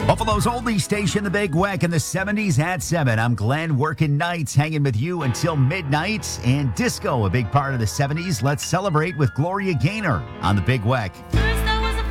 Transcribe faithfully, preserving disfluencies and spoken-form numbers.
Buffalo's oldie station, The Big Weck, in the seventies at seven. I'm Glenn, working nights, hanging with you until midnight. And disco, a big part of the seventies. Let's celebrate with Gloria Gaynor on The Big Weck.